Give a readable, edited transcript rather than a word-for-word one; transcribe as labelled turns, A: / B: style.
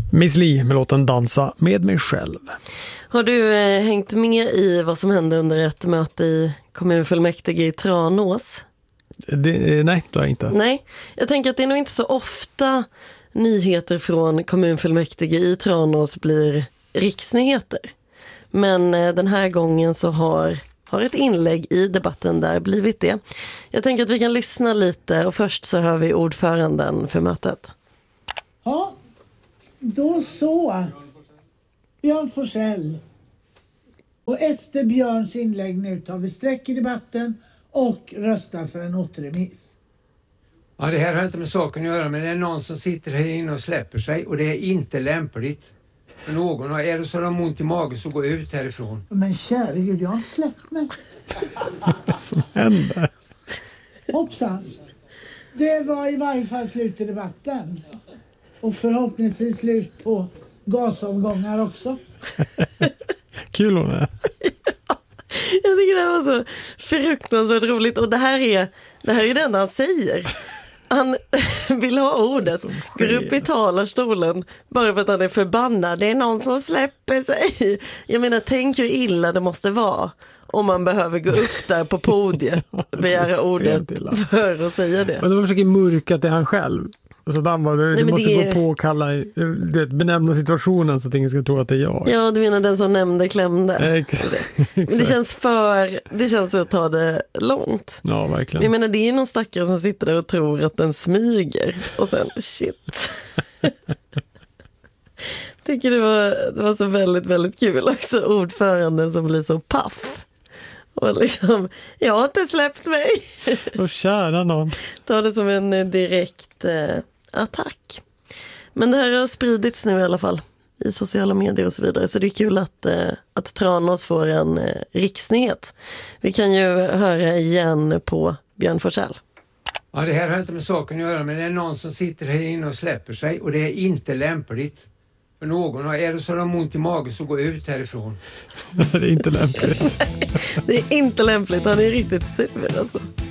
A: Miss Li med låten Dansa med mig själv.
B: Har du hängt med i vad som hände under ett möte i kommunfullmäktige i Tranås?
A: Nej, det har jag inte.
B: Nej, jag tänker att det är nog inte så ofta nyheter från kommunfullmäktige i Tranås blir riksnyheter. Men den här gången så har ett inlägg i debatten där blivit det. Jag tänker att vi kan lyssna lite och först så hör vi ordföranden för mötet.
C: Ja, då så. Björn Forsell. Och efter Björns inlägg nu tar vi sträck i debatten och röstar för en återremiss.
D: Ja, det här har inte med saken att göra, men det är någon som sitter här inne och släpper sig och det är inte lämpligt för någon. Och är det så de har ont i magen så gå ut härifrån.
C: Men kära Gud, jag har inte släppt mig.
A: Vad som händer?
C: Hoppsan. Det var i varje fall slut i debatten. Och förhoppningsvis slut på gasavgångar också.
A: Kul hon är.
B: Jag tycker det här var så fruktansvärt roligt. Och det här är det enda han säger. Han vill ha ordet, går upp i talarstolen bara för att han är förbannad. Det är någon som släpper sig. Jag menar, tänk hur illa det måste vara om man behöver gå upp där på podiet och begära ordet för att säga det.
A: Men de försöker mörka till han själv. Så han bara, du måste gå på och kalla, benämna situationen så att ingen ska tro att det är jag.
B: Ja, du menar den som nämnde klämde. Men det känns så att ta det långt.
A: Ja, verkligen.
B: Jag menar, det är någon stackare som sitter där och tror att den smyger. Och sen, shit. Tycker det var så väldigt, väldigt kul också. Ordföranden som blir så paff. Och liksom, jag har inte släppt mig.
A: Och kära någon.
B: Ta det som en direkt attack. Men det här har spridits nu i alla fall i sociala medier och så vidare. Så det är kul att Tranås får en riksnyhet. Vi kan ju höra igen på Björn Forsell.
D: Ja, det här har inte med saken att göra, men det är någon som sitter här inne och släpper sig och det är inte lämpligt för någon. Och är det så de har ont i magen så gå ut härifrån.
A: Det är inte lämpligt.
B: Det är inte lämpligt, han är riktigt sur alltså.